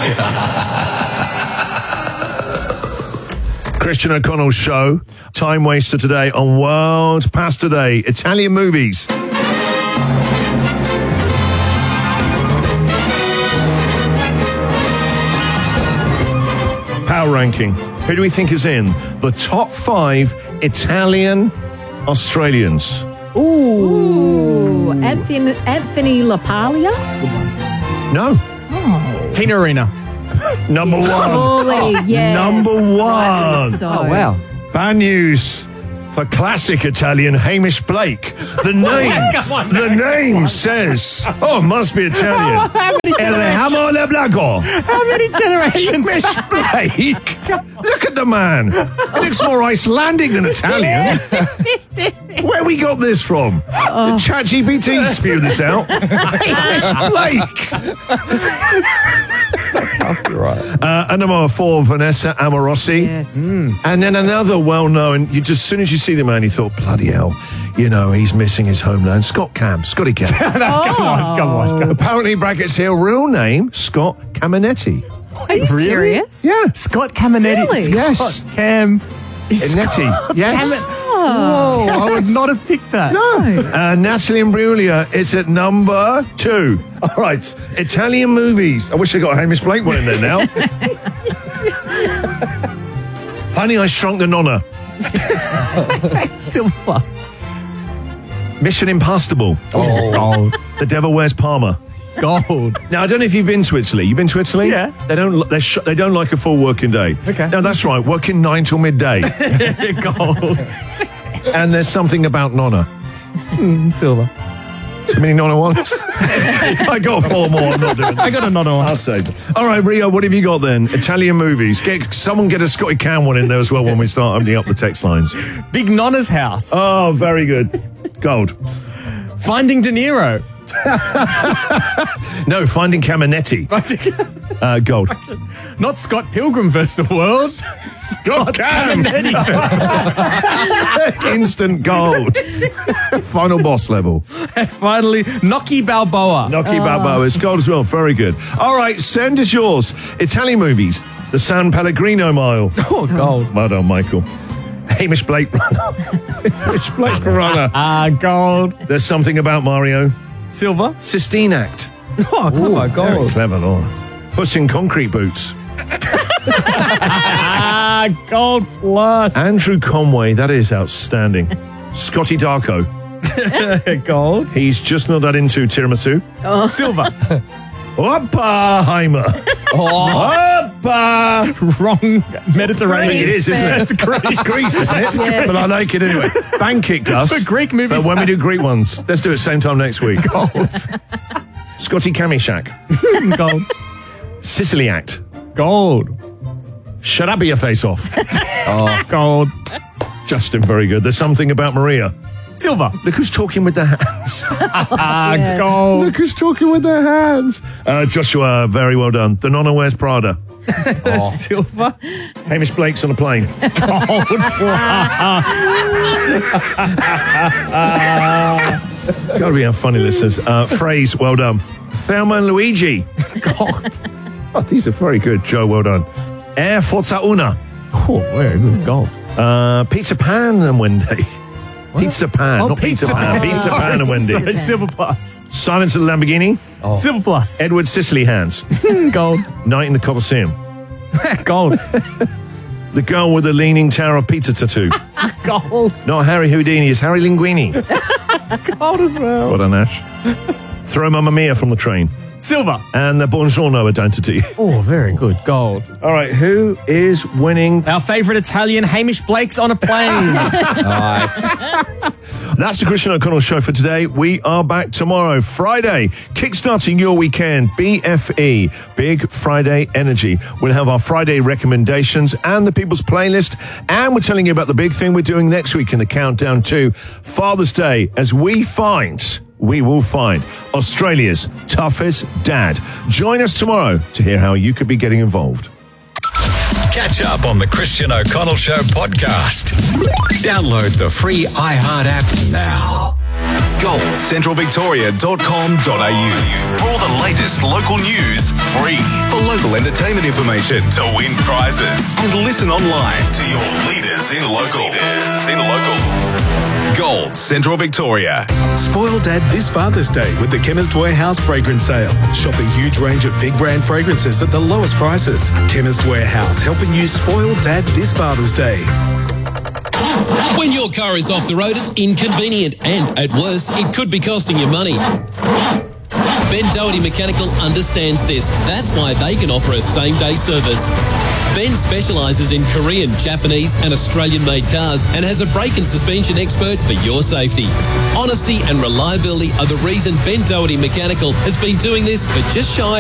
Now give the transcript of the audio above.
Christian O'Connell's show, time waster today on World Pasta Day, Italian movies. Power ranking. Who do we think is in the top 5 Italian Australians? Ooh. Anthony LaPaglia? No. Tina Arena. Number 1. Surely, yes. Number 1. So. Oh, wow. Bad news for classic Italian Hamish Blake. The name says, oh, it must be Italian. El Hamo le Blago. How many generations? Hamish Blake. Look at the man. He looks more Icelandic than Italian. Where we got this from? ChatGPT spewed this out. Hamish Blake. And number 4, Vanessa Amorosi. Yes. And then another well-known, as soon as you see the man, you thought, bloody hell, he's missing his homeland. Scotty Cam. Come on. Apparently, brackets here, real name, Scott Caminetti. Are you serious? Yeah. Scott Caminetti. Really? Yes. Scott Cam. Netti. Yes. Whoa, I would not have picked that. No. Natalie Imbruglia is at number 2. All right. Italian movies. I wish I got a Hamish Blake one in there now. Honey, I Shrunk the Nonna. Silver Plus. Mission Impossible. Oh, The Devil Wears Parma. gold. Now, I don't know if you've been to Italy. You've been to Italy? Yeah. They don't like a full working day. Okay. No, that's right. Working 9 till midday. Gold. And there's something about Nonna. Silver. Too many Nonna ones? I got 4 more. I'm not doing that. I got another one. I'll save them. All right, Rio, what have you got then? Italian movies. Someone get a Scotty Cam one in there as well when we start opening up the text lines. Big Nonna's House. Oh, very good. Gold. Finding De Niro. No, Finding Caminetti. Gold. Not Scott Pilgrim vs. the World. Scott Cam. Instant gold. Final boss level. And finally, Nocky Balboa. Nocky Balboa is gold as well. Very good. All right, send us yours. Italian movies. The San Pellegrino Mile. Oh, gold. Well done, Michael. Hamish Blake Runner. Hamish Blake Runner. Gold. There's something about Mario. Silver. Sistine Act. Oh, come on, Very gold. clever, Laura. Puss in Concrete Boots. Gold plus. Andrew Conway, that is outstanding. Scotty Darko. Gold. He's just not that into tiramisu. Silver. Oppenheimer. Oppa. Wrong Mediterranean. It is, isn't it? It's Greece. It's Greece, isn't it? Yes. But I like it anyway. Bank it, Gus. For Greek movies. But when we do Greek ones, let's do it same time next week. Gold. Scotty Kamishak. Gold. Sicily Act. Gold. Shut up, your face off. Gold. Justin, very good. There's something about Maria. Silver. Look who's talking with their hands. Gold. Look who's talking with their hands. Joshua, very well done. The Nonna Wears Prada. Silver. Hamish Blake's on a plane. Gotta be our funny listeners. Phrase, well done. Thelma and Luigi. Gold. Oh, these are very good, Joe, well done. Air Forza Una. Oh, very good. Gold. Peter Pan and Wendy. Pizza Pan, not Peter Pan. Pizza Pan and Wendy. Sorry, Silver plus. Silence of the Lamborghini. Silver plus. Edward Sicily Hands. Gold. Night in the Colosseum. Gold. The girl with the leaning tower of pizza tattoo. Gold. Not Harry Houdini, it's Harry Linguini. Gold as well. What a Nash. Throw Mamma Mia from the train. Silver. And the Buongiorno identity. Oh, very good. Gold. All right, who is winning? Our favourite Italian, Hamish Blake's on a plane. Nice. That's the Christian O'Connell Show for today. We are back tomorrow, Friday, kickstarting your weekend. BFE, Big Friday Energy. We'll have our Friday recommendations and the People's Playlist. And we're telling you about the big thing we're doing next week in the countdown to Father's Day as we will find Australia's toughest dad. Join us tomorrow to hear how you could be getting involved. Catch up on the Christian O'Connell Show podcast. Download the free iHeart app now. goldcentralvictoria.com.au. For all the latest local news, free. For local entertainment information, to win prizes, and listen online to your leaders in local. Gold Central Victoria. Spoil Dad this Father's Day with the Chemist Warehouse fragrance sale. Shop a huge range of big brand fragrances at the lowest prices. Chemist Warehouse, helping you spoil Dad this Father's Day. When your car is off the road, it's inconvenient and, at worst, it could be costing you money. Ben Doherty Mechanical understands this. That's why they can offer a same-day service. Ben specialises in Korean, Japanese and Australian-made cars and has a brake and suspension expert for your safety. Honesty and reliability are the reason Ben Doherty Mechanical has been doing this for just shy